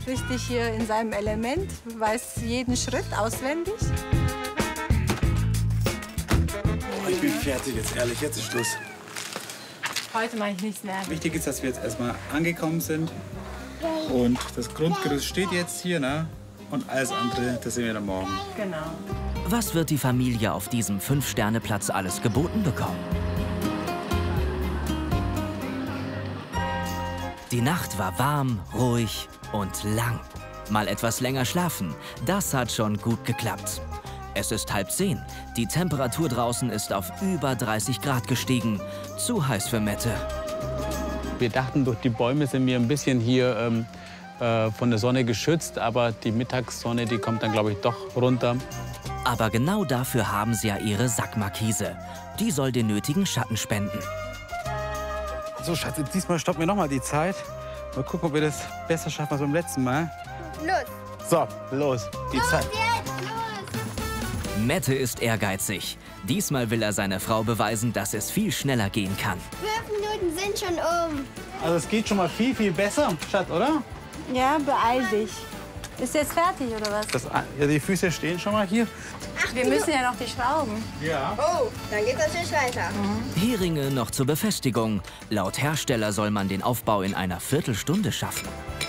richtig hier in seinem Element, weiß jeden Schritt auswendig. Oh, ich bin fertig jetzt, ehrlich, jetzt ist Schluss. Heute mache ich nichts mehr. Wichtig ist, dass wir jetzt erstmal angekommen sind. Und das Grundgerüst steht jetzt hier, ne? Und alles andere, das sehen wir dann morgen. Genau. Was wird die Familie auf diesem 5-Sterne-Platz alles geboten bekommen? Die Nacht war warm, ruhig und lang. Mal etwas länger schlafen, das hat schon gut geklappt. Es ist 9:30. Die Temperatur draußen ist auf über 30 Grad gestiegen. Zu heiß für Mette. Wir dachten, durch die Bäume sind wir ein bisschen hier von der Sonne geschützt. Aber die Mittagssonne, die kommt dann, glaube ich, doch runter. Aber genau dafür haben sie ja ihre Sackmarkise. Die soll den nötigen Schatten spenden. So, Schatz, diesmal stoppen wir noch mal die Zeit. Mal gucken, ob wir das besser schaffen als beim letzten Mal. Los. So, los, die Zeit. Mette ist ehrgeizig. Diesmal will er seiner Frau beweisen, dass es viel schneller gehen kann. 5 Minuten sind schon um. Also es geht schon mal viel, viel besser, Schatz, oder? Ja, beeil dich. Ist jetzt fertig, oder was? Ja, die Füße stehen schon mal hier. Wir müssen ja noch die Schrauben. Ja. Oh, dann geht das natürlich weiter. Heringe noch zur Befestigung. Laut Hersteller soll man den Aufbau in einer Viertelstunde schaffen.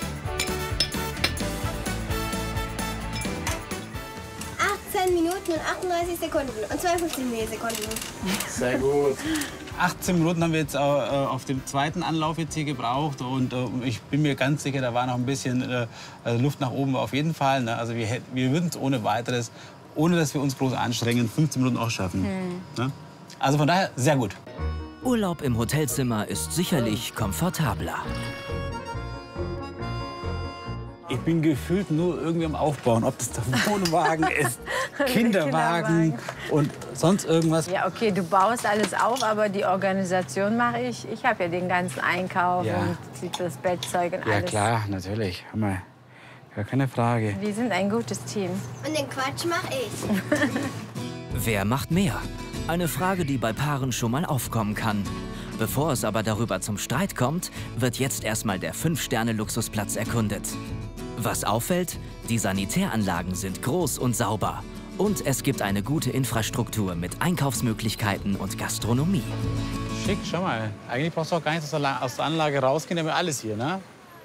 Minuten und 38 Sekunden und 52 Millisekunden. Sehr gut. 18 Minuten haben wir jetzt auf dem zweiten Anlauf jetzt hier gebraucht. Und ich bin mir ganz sicher, da war noch ein bisschen Luft nach oben auf jeden Fall. Ne? Also wir würden es ohne weiteres, ohne dass wir uns groß anstrengen, 15 Minuten auch schaffen. Ne? Also von daher sehr gut. Urlaub im Hotelzimmer ist sicherlich komfortabler. Ich bin gefühlt nur irgendwie am Aufbauen. Ob das der Wohnwagen ist, Kinderwagen und sonst irgendwas. Ja, okay, du baust alles auf, aber die Organisation mache ich. Ich habe ja den ganzen Einkauf und das Bettzeug und alles. Ja klar, natürlich. Hammer. Gar keine Frage. Wir sind ein gutes Team. Und den Quatsch mache ich. Wer macht mehr? Eine Frage, die bei Paaren schon mal aufkommen kann. Bevor es aber darüber zum Streit kommt, wird jetzt erstmal der 5-Sterne-Luxusplatz erkundet. Was auffällt, die Sanitäranlagen sind groß und sauber. Und es gibt eine gute Infrastruktur mit Einkaufsmöglichkeiten und Gastronomie. Schick, schau mal. Eigentlich brauchst du auch gar nicht aus der Anlage rausgehen, da haben wir alles hier, ne?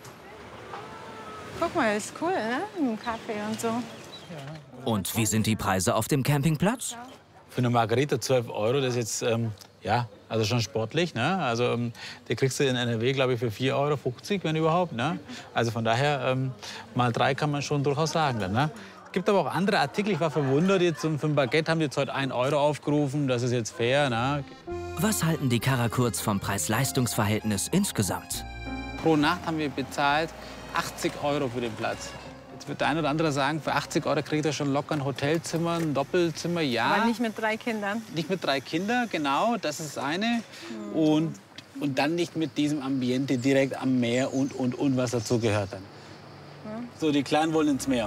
Guck mal, ist cool, ne? Ein Kaffee und so. Und wie sind die Preise auf dem Campingplatz? Für eine Margarita 12 €, das ist jetzt, ja, also schon sportlich, ne? Also, die kriegst du in NRW, glaube ich, für 4,50 €, wenn überhaupt, ne? Also von daher, mal 3 kann man schon durchaus sagen, dann, ne? Es gibt aber auch andere Artikel, ich war verwundert, jetzt für ein Baguette haben die jetzt heute 1 € aufgerufen, das ist jetzt fair, ne? Was halten die Karakurz vom Preis-Leistungs-Verhältnis insgesamt? Pro Nacht haben wir bezahlt 80 € für den Platz. Jetzt wird der eine oder andere sagen, für 80 € kriegt er schon locker ein Hotelzimmer, ein Doppelzimmer, ja. Aber nicht mit 3 Kindern. Nicht mit 3 Kindern, genau, das ist das eine. Und dann nicht mit diesem Ambiente direkt am Meer und was dazu gehört dann. So, die Kleinen wollen ins Meer.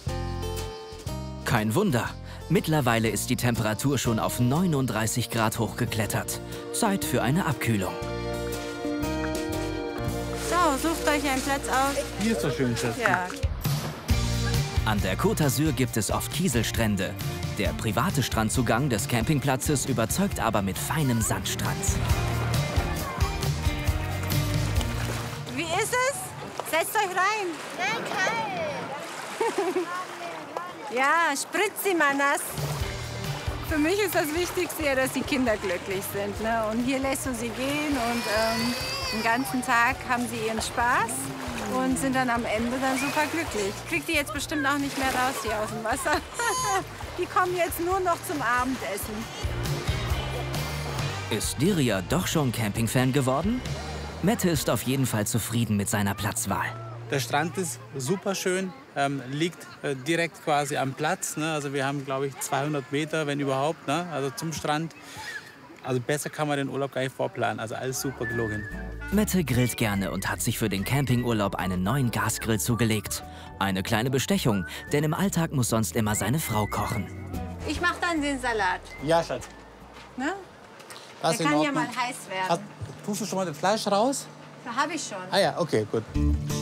Kein Wunder. Mittlerweile ist die Temperatur schon auf 39 Grad hochgeklettert. Zeit für eine Abkühlung. So, sucht euch einen Platz aus. Hier ist so schön, Schatz. Ja. An der Côte d'Azur gibt es oft Kieselstrände. Der private Strandzugang des Campingplatzes überzeugt aber mit feinem Sandstrand. Wie ist es? Setzt euch rein. Nein, kalt. Ja, spritzt sie mal nass. Für mich ist das Wichtigste ja, dass die Kinder glücklich sind. Ne? Und hier lässt du sie gehen und den ganzen Tag haben sie ihren Spaß und sind dann am Ende dann super glücklich. Ich krieg die jetzt bestimmt auch nicht mehr raus hier aus dem Wasser. Die kommen jetzt nur noch zum Abendessen. Ist Dirja doch schon Campingfan geworden? Mette ist auf jeden Fall zufrieden mit seiner Platzwahl. Der Strand ist super schön, liegt direkt quasi am Platz. Ne? Also wir haben, glaube ich, 200 Meter, wenn überhaupt, ne? Also zum Strand. Also besser kann man den Urlaub gar nicht vorplanen. Also alles super gelungen. Mette grillt gerne und hat sich für den Campingurlaub einen neuen Gasgrill zugelegt. Eine kleine Bestechung, denn im Alltag muss sonst immer seine Frau kochen. Ich mache dann den Salat. Ja, Schatz. Ne? Das Der in kann ja Ordnung. mal heiß werden. Tust du schon mal das Fleisch raus? Da habe ich schon. Ah ja, okay, gut.